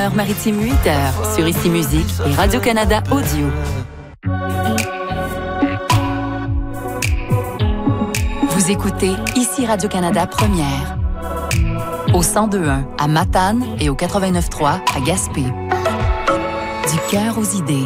Heure maritime 8h sur Ici Musique et Radio-Canada Audio. Vous écoutez Ici Radio-Canada Première. Au 102.1 à Matane et au 89.3 à Gaspé. Du cœur aux idées.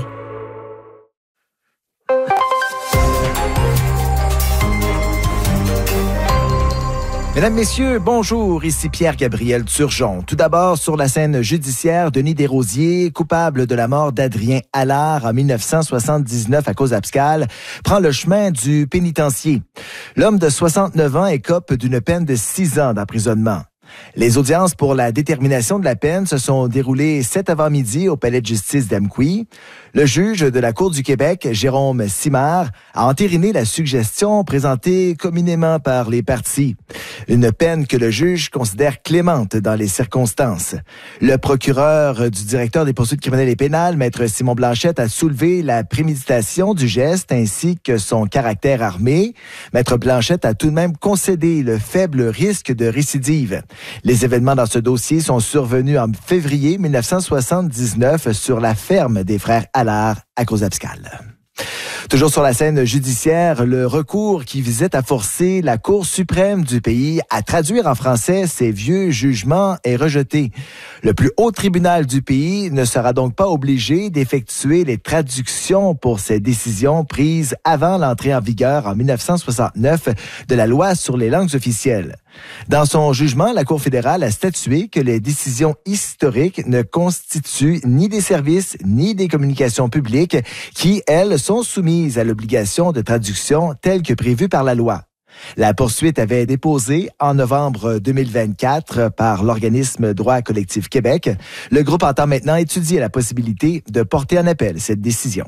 Mesdames, Messieurs, bonjour, ici Pierre-Gabriel Turgeon. Tout d'abord, sur la scène judiciaire, Denis Desrosiers, coupable de la mort d'Adrien Allard en 1979 à cause abscale, prend le chemin du pénitencier. L'homme de 69 ans écope d'une peine de 6 ans d'emprisonnement. Les audiences pour la détermination de la peine se sont déroulées cet avant-midi au palais de justice d'Amqui. Le juge de la Cour du Québec, Jérôme Simard, a entériné la suggestion présentée communément par les parties. Une peine que le juge considère clémente dans les circonstances. Le procureur du directeur des poursuites criminelles et pénales, Maître Simon Blanchette, a soulevé la préméditation du geste ainsi que son caractère armé. Maître Blanchette a tout de même concédé le faible risque de récidive. Les événements dans ce dossier sont survenus en février 1979 sur la ferme des frères Allard à Cause-Abscale. Toujours sur la scène judiciaire, le recours qui visait à forcer la Cour suprême du pays à traduire en français ses vieux jugements est rejeté. Le plus haut tribunal du pays ne sera donc pas obligé d'effectuer les traductions pour ces décisions prises avant l'entrée en vigueur en 1969 de la loi sur les langues officielles. Dans son jugement, la Cour fédérale a statué que les décisions historiques ne constituent ni des services ni des communications publiques qui, elles, sont soumises à l'obligation de traduction telle que prévue par la loi. La poursuite avait été déposée en novembre 2024 par l'organisme Droit collectif Québec. Le groupe entend maintenant étudier la possibilité de porter en appel cette décision.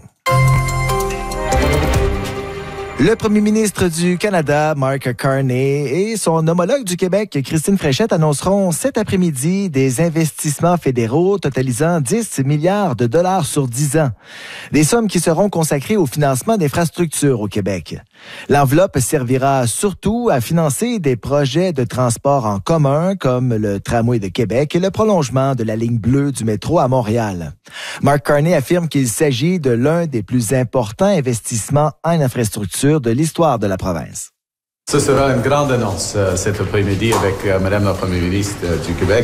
Le premier ministre du Canada, Mark Carney, et son homologue du Québec, Christine Fréchette, annonceront cet après-midi des investissements fédéraux totalisant 10 milliards de dollars sur 10 ans. Des sommes qui seront consacrées au financement d'infrastructures au Québec. L'enveloppe servira surtout à financer des projets de transport en commun comme le tramway de Québec et le prolongement de la ligne bleue du métro à Montréal. Mark Carney affirme qu'il s'agit de l'un des plus importants investissements en infrastructure de l'histoire de la province. Ce sera une grande annonce cet après-midi avec Madame la Première ministre du Québec.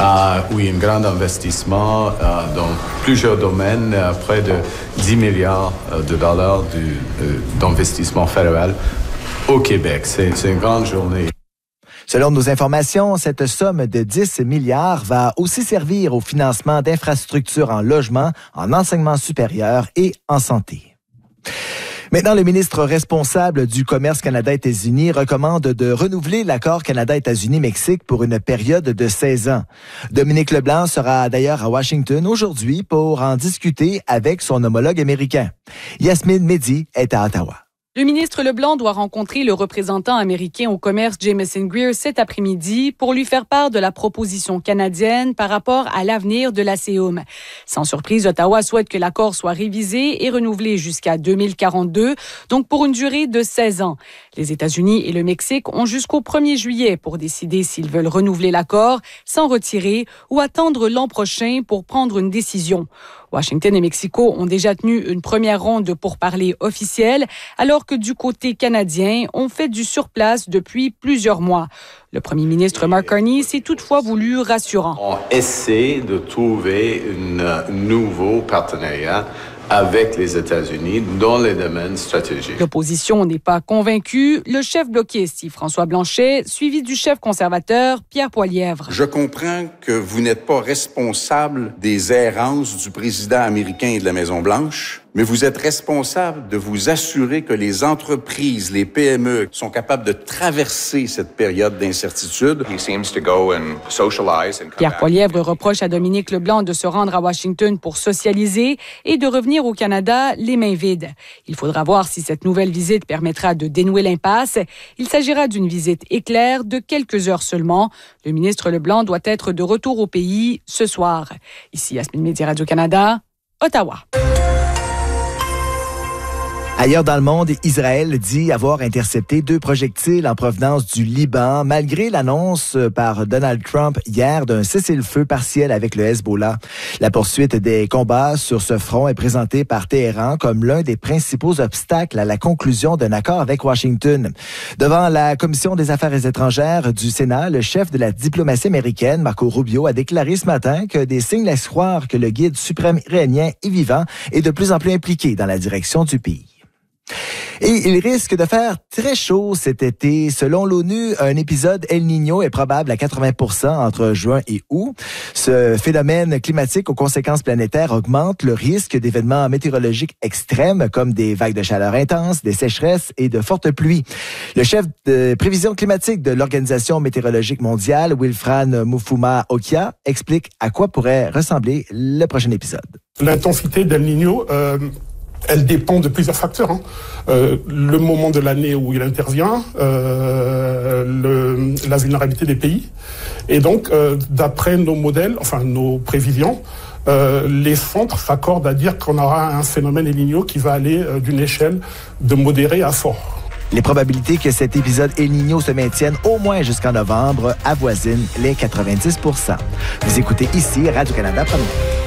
Oui, un grand investissement dans plusieurs domaines, près de 10 milliards de dollars d'investissement fédéral au Québec. C'est une grande journée. Selon nos informations, cette somme de 10 milliards va aussi servir au financement d'infrastructures en logement, en enseignement supérieur et en santé. Maintenant, le ministre responsable du commerce Canada-États-Unis recommande de renouveler l'accord Canada-États-Unis-Mexique pour une période de 16 ans. Dominique Leblanc sera d'ailleurs à Washington aujourd'hui pour en discuter avec son homologue américain. Yasmine Mehdi est à Ottawa. Le ministre Leblanc doit rencontrer le représentant américain au commerce Jameson Greer cet après-midi pour lui faire part de la proposition canadienne par rapport à l'avenir de l'ASEUM. Sans surprise, Ottawa souhaite que l'accord soit révisé et renouvelé jusqu'à 2042, donc pour une durée de 16 ans. Les États-Unis et le Mexique ont jusqu'au 1er juillet pour décider s'ils veulent renouveler l'accord, s'en retirer ou attendre l'an prochain pour prendre une décision. Washington et Mexico ont déjà tenu une première ronde de pourparlers officiels, alors que du côté canadien, on fait du surplace depuis plusieurs mois. Le premier ministre Mark Carney s'est toutefois voulu rassurant. On essaie de trouver un nouveau partenariat avec les États-Unis dans les domaines stratégiques. L'opposition n'est pas convaincue. Le chef bloquiste, Yves-François Blanchet, suivi du chef conservateur, Pierre Poilievre. Je comprends que vous n'êtes pas responsable des errances du président américain et de la Maison-Blanche, mais vous êtes responsable de vous assurer que les entreprises, les PME, sont capables de traverser cette période d'incertitude. Pierre Poilievre reproche à Dominique Leblanc de se rendre à Washington pour socialiser et de revenir au Canada les mains vides. Il faudra voir si cette nouvelle visite permettra de dénouer l'impasse. Il s'agira d'une visite éclair de quelques heures seulement. Le ministre Leblanc doit être de retour au pays ce soir. Ici Yasmine Mehdi, Radio-Canada, Ottawa. Ailleurs dans le monde, Israël dit avoir intercepté 2 projectiles en provenance du Liban, malgré l'annonce par Donald Trump hier d'un cessez-le-feu partiel avec le Hezbollah. La poursuite des combats sur ce front est présentée par Téhéran comme l'un des principaux obstacles à la conclusion d'un accord avec Washington. Devant la Commission des Affaires étrangères du Sénat, le chef de la diplomatie américaine, Marco Rubio, a déclaré ce matin que des signes laissent croire que le guide suprême iranien est vivant et de plus en plus impliqué dans la direction du pays. Et il risque de faire très chaud cet été. Selon l'ONU, un épisode El Niño est probable à 80% entre juin et août. Ce phénomène climatique aux conséquences planétaires augmente le risque d'événements météorologiques extrêmes comme des vagues de chaleur intenses, des sécheresses et de fortes pluies. Le chef de prévision climatique de l'Organisation météorologique mondiale, Wilfran Mufuma Okia, explique à quoi pourrait ressembler le prochain épisode. L'intensité d'El Niño, elle dépend de plusieurs facteurs. Le moment de l'année où il intervient, la vulnérabilité des pays. Et donc, d'après nos modèles, enfin nos prévisions, les centres s'accordent à dire qu'on aura un phénomène El Niño qui va aller d'une échelle de modéré à fort. Les probabilités que cet épisode El Niño se maintienne au moins jusqu'en novembre avoisinent les 90%. Vous écoutez ici Radio-Canada Première.